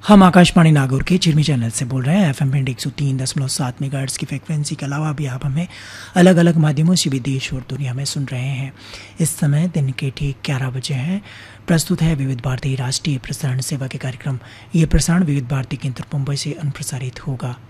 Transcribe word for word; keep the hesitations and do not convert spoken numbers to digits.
हम आकाशवाणी नागौर के चिरमी चैनल से बोल रहे हैं। एफ एम बैंड एक सौ तीन दशमलव सात मेगाहर्ट्ज की फ्रिक्वेंसी के अलावा भी आप हमें अलग अलग माध्यमों से भी देश और दुनिया में सुन रहे हैं। इस समय दिन के ठीक ग्यारह बजे हैं। प्रस्तुत है विविध भारती राष्ट्रीय प्रसारण सेवा के कार्यक्रम। ये प्रसारण विविध भारती केंद्र मुंबई से अनुप्रसारित होगा।